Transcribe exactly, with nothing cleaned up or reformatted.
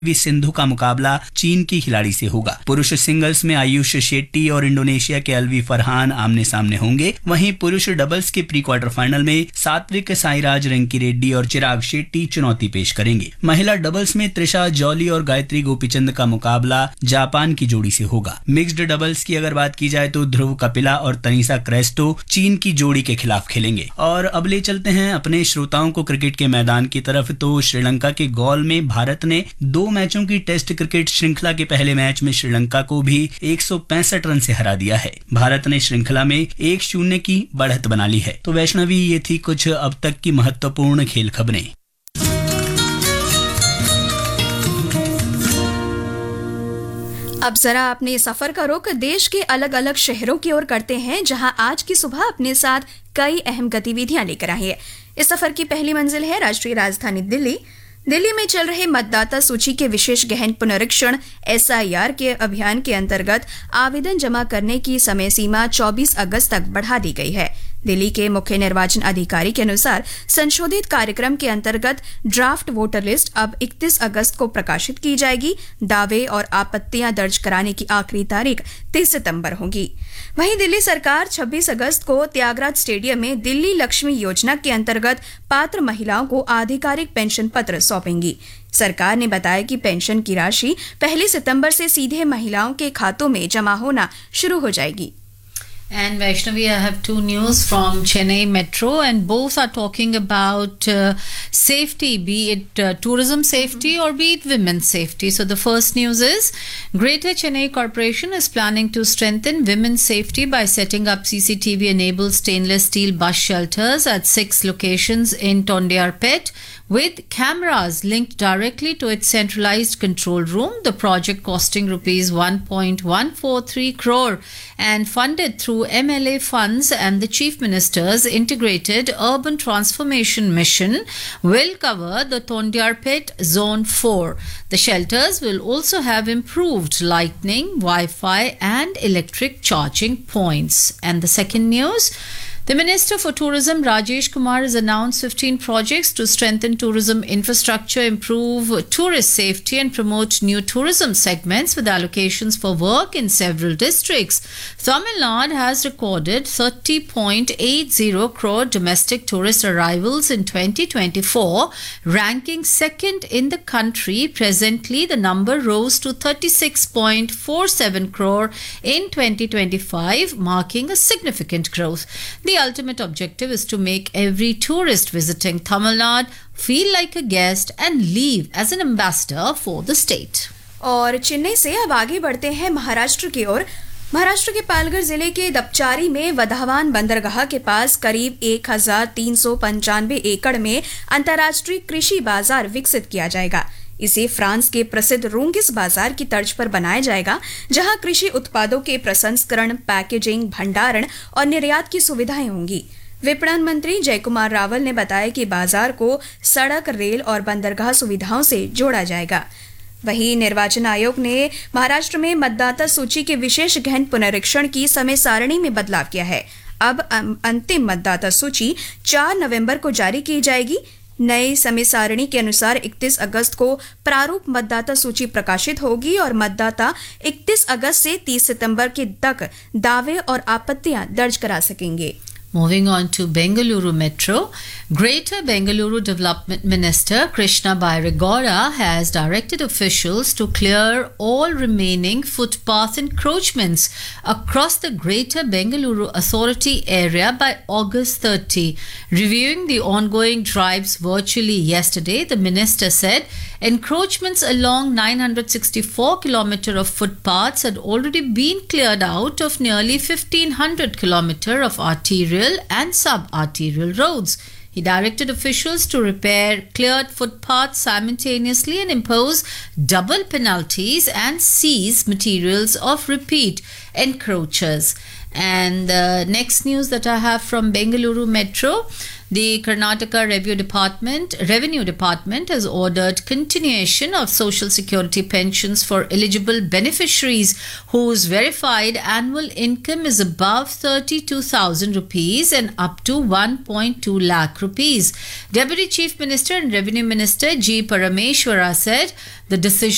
We Sindhu का मुकाबला चीन की खिलाड़ी से होगा। पुरुष सिंगल्स में आयुष शेट्टी और इंडोनेशिया के अलवी फरहान आमने सामने होंगे। वहीं पुरुष डबल्स के प्री क्वार्टर फाइनल में सात्विक साईराज रंकी रेड्डी और चिराग शेट्टी चुनौती पेश करेंगे। महिला डबल्स में त्रिशा जॉली और गायत्री गोपीचंद का मुकाबला जापान की जोड़ी से होगा। मिक्स्ड डबल्स की अगर बात की जाए तो ध्रुव कपिला और तनीषा क्रेस्टो चीन की जोड़ी के खिलाफ खेलेंगे। और अब ले चलते हैं अपने श्रोताओं को क्रिकेट के मैदान की तरफ। तो श्रीलंका के गौल में भारत ने दो मैचों की टेस्ट क्रिकेट श्रृंखला के पहले मैच में श्रीलंका को भी एक सौ पैंसठ रन से हरा दिया है। भारत ने श्रृंखला में एक शून्य की बढ़त बना ली है। तो वैष्णवी, ये थी कुछ अब तक की महत्वपूर्ण खेल खबरें। अब जरा अपने सफर का रुख देश के अलग अलग शहरों की ओर करते हैं, जहां आज की सुबह अपने साथ कई अहम गतिविधियां लेकर आई है। इस सफर की पहली मंजिल है राष्ट्रीय राजधानी दिल्ली। दिल्ली में चल रहे मतदाता सूची के विशेष गहन पुनरीक्षण एस आई आर के अभियान के अंतर्गत आवेदन जमा करने की समय सीमा चौबीस अगस्त तक बढ़ा दी गई है। दिल्ली के मुख्य निर्वाचन अधिकारी के अनुसार संशोधित कार्यक्रम के अंतर्गत ड्राफ्ट वोटर लिस्ट अब इकतीस अगस्त को प्रकाशित की जाएगी। दावे और आपत्तियां दर्ज कराने की आखिरी तारीख तीस सितंबर होगी। वहीं दिल्ली सरकार छब्बीस अगस्त को त्यागराज स्टेडियम में दिल्ली लक्ष्मी योजना के अंतर्गत पात्र महिलाओं को आधिकारिक पेंशन पत्र सौंपेंगी। सरकार ने बताया कि पेंशन की राशि पहली सितंबर से सीधे महिलाओं के खातों में जमा होना शुरू हो जाएगी। And Vaishnavi, I have two news from Chennai Metro, and both are talking about uh, safety, be it uh, tourism safety or be it women's safety. So the first news is Greater Chennai Corporation is planning to strengthen women's safety by setting up C C T V-enabled stainless steel bus shelters at six locations in Tondiarpet with cameras linked directly to its centralized control room. The project costing rupees one point one four three crore and funded through M L A funds and the Chief Minister's Integrated Urban Transformation Mission will cover the Tondiarpet Zone four. The shelters will also have improved lighting, Wi-Fi and electric charging points. And the second news, the Minister for Tourism Rajesh Kumar has announced fifteen projects to strengthen tourism infrastructure, improve tourist safety and promote new tourism segments with allocations for work in several districts. Tamil Nadu has recorded thirty point eight zero crore domestic tourist arrivals in twenty twenty-four, ranking second in the country. Presently, the number rose to thirty-six point four seven crore in twenty twenty-five, marking a significant growth. The ultimate objective is to make every tourist visiting Tamil Nadu feel like a guest and leave as an ambassador for the state. और चेन्नई से अब आगे बढ़ते हैं महाराष्ट्र की ओर। महाराष्ट्र के पालघर जिले के दपचारी में वधावान बंदरगाह के पास करीब एक हजार तीन सौ पंचानवे एकड़ में अंतर्राष्ट्रीय कृषि बाजार विकसित किया जाएगा। इसे फ्रांस के प्रसिद्ध रोंगिस बाजार की तर्ज पर बनाया जाएगा, जहां कृषि उत्पादों के प्रसंस्करण, पैकेजिंग, भंडारण और निर्यात की सुविधाएं होंगी। विपणन मंत्री जयकुमार रावल ने बताया कि बाजार को सड़क, रेल और बंदरगाह सुविधाओं से जोड़ा जाएगा। वहीं निर्वाचन आयोग ने महाराष्ट्र में मतदाता सूची के विशेष गहन पुनरीक्षण की समय सारणी में बदलाव किया है। अब अंतिम मतदाता सूची चार नवंबर को जारी की जाएगी। नई समय सारणी के अनुसार इकतीस अगस्त को प्रारूप मतदाता सूची प्रकाशित होगी और मतदाता इकतीस अगस्त से तीस सितंबर के तक दावे और आपत्तियां दर्ज करा सकेंगे। Moving on to Bengaluru Metro, Greater Bengaluru Development Minister Krishna Bairegowda has directed officials to clear all remaining footpath encroachments across the Greater Bengaluru Authority area by August thirtieth. Reviewing the ongoing drives virtually yesterday, the minister said encroachments along nine hundred sixty-four kilometers of footpaths had already been cleared out of nearly fifteen hundred kilometers of arterial and sub-arterial roads. He directed officials to repair cleared footpaths simultaneously and impose double penalties and seize materials of repeat encroachers. And the next news that I have from Bengaluru Metro, the Karnataka Revenue Department, Revenue Department has ordered continuation of Social Security pensions for eligible beneficiaries whose verified annual income is above thirty-two thousand rupees and up to one point two lakh rupees. Deputy Chief Minister and Revenue Minister G. Parameshwara said the decision